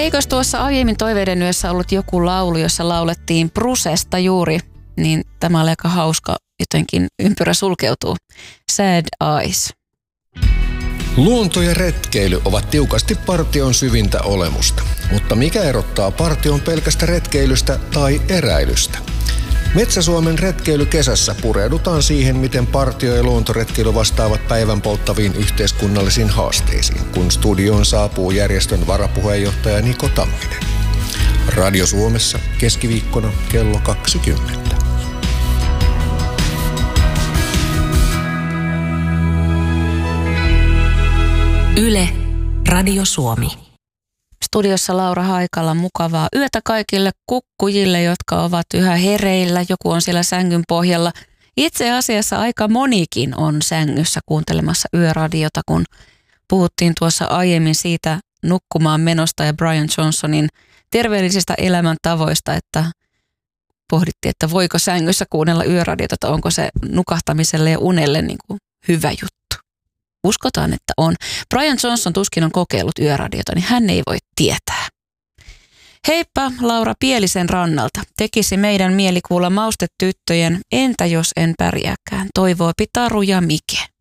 eikös tuossa aiemmin Toiveiden yössä ollut joku laulu, jossa laulettiin Brusesta juuri, niin tämä oli aika hauska, jotenkin ympyrä sulkeutuu. Sad Eyes. Luonto ja retkeily ovat tiukasti partion syvintä olemusta, mutta mikä erottaa partion pelkästä retkeilystä tai eräilystä? Metsä-Suomen retkeilykesässä pureudutaan siihen, miten partio- ja luontoretkeily vastaavat päivän polttaviin yhteiskunnallisiin haasteisiin, kun studioon saapuu järjestön varapuheenjohtaja Niko Tamminen. Radio Suomessa keskiviikkona kello 20. Yle, Radio Suomi. Studiossa Laura Haikala, mukavaa yötä kaikille kukkujille, jotka ovat yhä hereillä. Joku on siellä sängyn pohjalla. Itse asiassa aika monikin on sängyssä kuuntelemassa yöradiota, kun puhuttiin tuossa aiemmin siitä nukkumaan menosta ja Brian Johnsonin terveellisistä elämäntavoista, että pohdittiin, että voiko sängyssä kuunnella yöradiota, että onko se nukahtamiselle ja unelle niin kuin hyvä juttu. Uskotaan, että on. Brian Johnson tuskin on kokeillut yöradiota, niin hän ei voi tietää. Heippa, Laura Pielisen rannalta. Tekisi meidän mieli kuulla maustetyttöjen Entä jos en pärjääkään, toivoo Taru ja Mike.